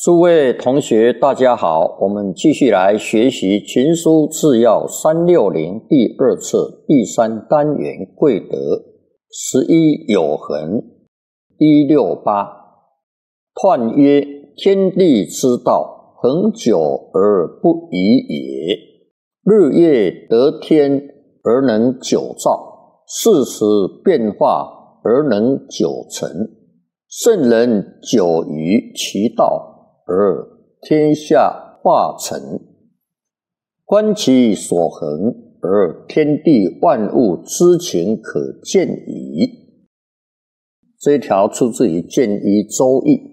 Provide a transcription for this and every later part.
诸位同学大家好，我们继续来学习群书治要360第2册第3单元贵德11有恒168。彖曰：天地之道，恒久而不移也。日月得天而能久照，四时变化而能久成。圣人久于其道，而天下化成。观其所恒，而天地万物之情可见矣。这一条出自于《建一周易》。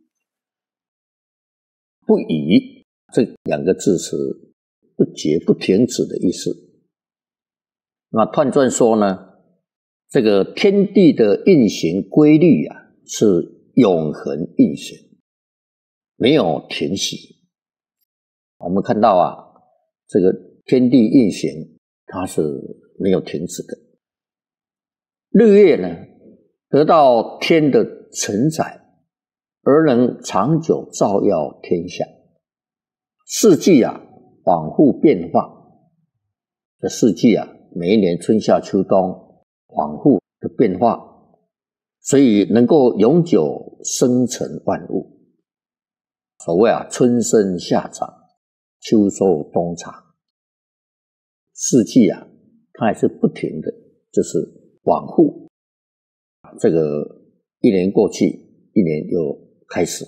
不已这两个字是不绝不停止的意思。那彖传说呢，这个天地的运行规律啊，是永恒运行，没有停息。我们看到啊，这个天地运行它是没有停止的。日月呢，得到天的承载，而能长久照耀天下。四季啊，往复变化。这四季啊，每一年春夏秋冬往复的变化，所以能够永久生成万物。所谓啊，春生夏长，秋收冬藏。四季啊，它还是不停的，就是往复。这个一年过去，一年又开始。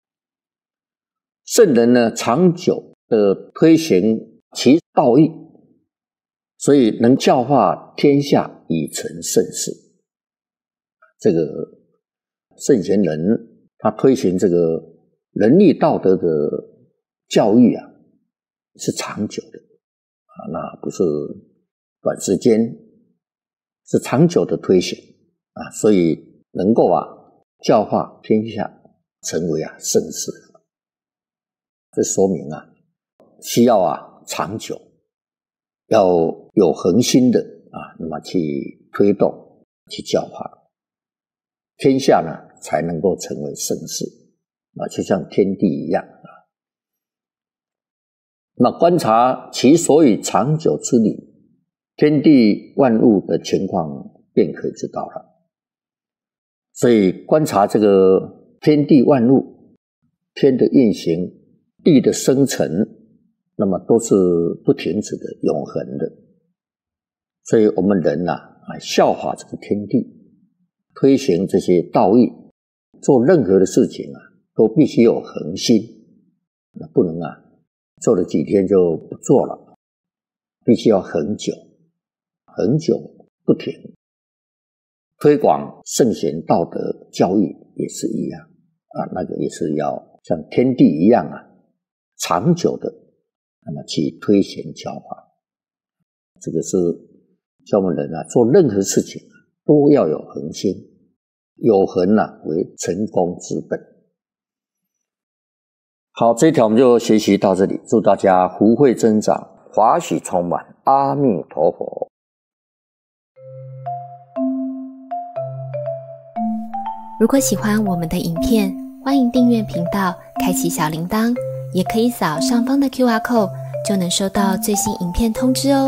圣人呢，长久的推行其道义，所以能教化天下以成圣事。这个圣贤人他推行这个仁义道德的教育啊，是长久的那不是短时间，是长久的推行所以能够教化天下，成为圣事。这说明需要长久，要有恒心的那么去推动，去教化天下呢，才能够成为圣事就像天地一样那观察其所以长久之理，天地万物的情况便可以知道了。所以观察这个天地万物，天的运行，地的生成，那么都是不停止的，永恒的。所以我们人效法这个天地，推行这些道义，做任何的事情都必须有恒心，不能做了几天就不做了，必须要很久，很久不停。推广圣贤道德教育也是一样那个也是要像天地一样长久的那么去推行教化。这个是叫我们人做任何事情都要有恒心，有恒为成功之本。好，这一条我们就学习到这里，祝大家福慧增长，华喜充满，阿弥陀佛。 如果喜欢我们的影片，欢迎订阅频道，开启小铃铛，也可以扫上方的 QR code， 就能收到最新影片通知哦。